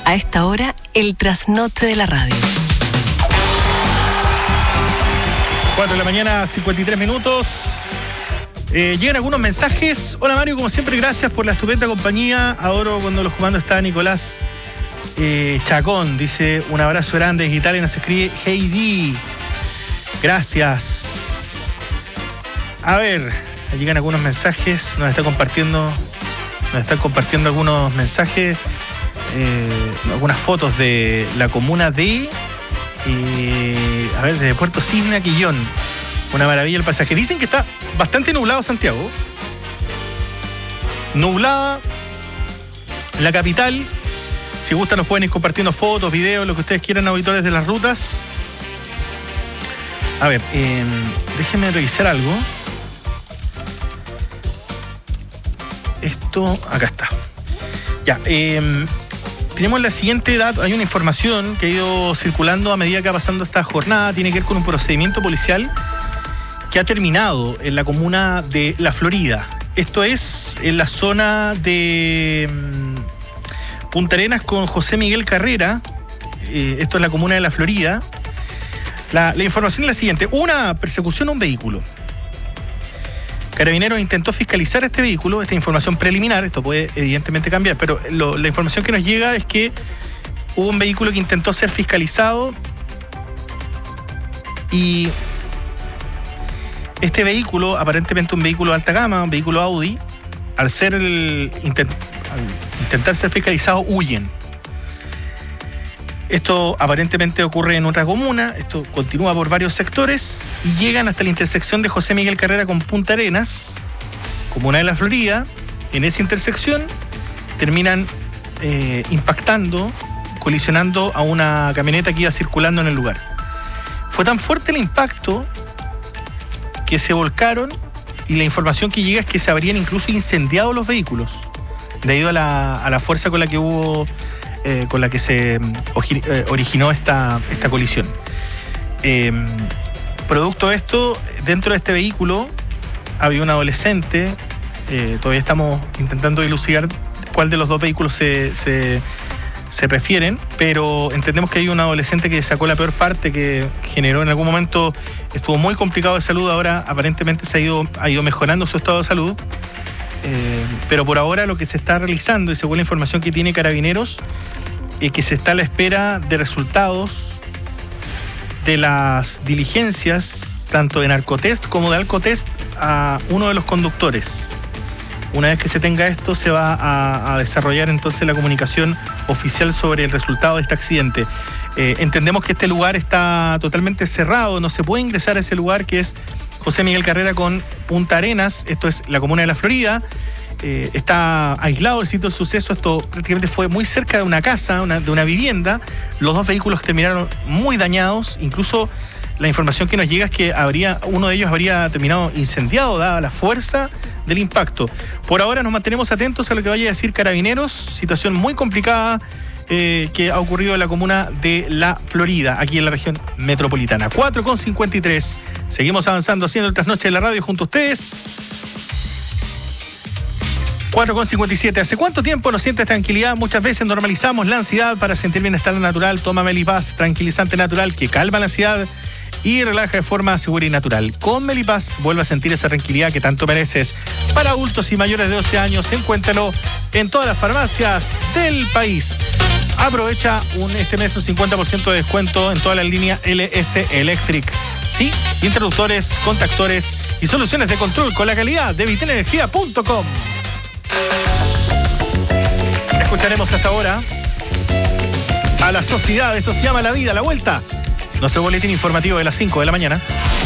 A esta hora, el trasnoche de la radio. 4 de la mañana, 53 minutos. Llegan algunos mensajes. Hola Mario, como siempre, gracias por la estupenda compañía. Adoro cuando los comandos está Nicolás Chacón. Dice, un abrazo grande desde Italia. Nos escribe Heidi. Gracias. A ver, llegan algunos mensajes. Nos están compartiendo algunos mensajes. Algunas fotos de la comuna de desde Puerto Cisne a Quillón. Una maravilla el pasaje. Dicen que está bastante nublado Santiago. Nublada la capital. Si gustan nos pueden ir compartiendo fotos, videos, lo que ustedes quieran, auditores de las rutas. A ver, déjenme revisar algo. Esto, acá está. Ya, tenemos la siguiente dato. Hay una información que ha ido circulando a medida que va pasando esta jornada. Tiene que ver con un procedimiento policial que ha terminado en la comuna de La Florida. Esto es en la zona de Punta Arenas con José Miguel Carrera. Esto es la comuna de La Florida. La información es la siguiente. Una persecución a un vehículo. Carabineros intentó fiscalizar este vehículo. Esta información preliminar, esto puede evidentemente cambiar, pero la información que nos llega es que hubo un vehículo que intentó ser fiscalizado y este vehículo, aparentemente un vehículo de alta gama, un vehículo Audi, al intentar ser fiscalizado, huyen. Esto aparentemente ocurre en otra comuna, esto continúa por varios sectores y llegan hasta la intersección de José Miguel Carrera con Punta Arenas, comuna de La Florida. En esa intersección terminan impactando, colisionando a una camioneta que iba circulando en el lugar. Fue tan fuerte el impacto que se volcaron y la información que llega es que se habrían incluso incendiado los vehículos debido a la fuerza con la que hubo... con la que se originó esta colisión. Producto de esto, dentro de este vehículo había un adolescente. Todavía estamos intentando dilucidar cuál de los dos vehículos se refieren, pero entendemos que hay un adolescente que sacó la peor parte, que generó en algún momento, estuvo muy complicado de salud. Ahora aparentemente ha ido mejorando su estado de salud. Pero por ahora lo que se está realizando, y según la información que tiene Carabineros, es que se está a la espera de resultados de las diligencias, tanto de narcotest como de alcotest, a uno de los conductores. Una vez que se tenga esto, se va a desarrollar entonces la comunicación oficial sobre el resultado de este accidente. Entendemos que este lugar está totalmente cerrado, no se puede ingresar a ese lugar que es José Miguel Carrera con Punta Arenas. Esto es la comuna de La Florida. Está aislado el sitio del suceso. Esto prácticamente fue muy cerca de una casa, de una vivienda. Los dos vehículos terminaron muy dañados. Incluso la información que nos llega es que uno de ellos habría terminado incendiado, dada la fuerza del impacto. Por ahora nos mantenemos atentos a lo que vaya a decir Carabineros. Situación muy complicada que ha ocurrido en la comuna de La Florida, aquí en la región metropolitana. 4:53. Seguimos avanzando haciendo el trasnoche de la radio junto a ustedes. 4:57. ¿Hace cuánto tiempo no sientes tranquilidad? Muchas veces normalizamos la ansiedad. Para sentir bienestar natural, toma Melipaz, tranquilizante natural que calma la ansiedad y relaja de forma segura y natural. Con Melipaz vuelve a sentir esa tranquilidad que tanto mereces. Para adultos y mayores de 12 años, encuéntralo en todas las farmacias del país. Aprovecha este mes un 50% de descuento en toda la línea LS Electric. Sí, interruptores, contactores y soluciones de control con la calidad de vitelenergia.com. Escucharemos hasta ahora a la sociedad. Esto se llama La Vida, la Vuelta. Nuestro boletín informativo de las 5 de la mañana.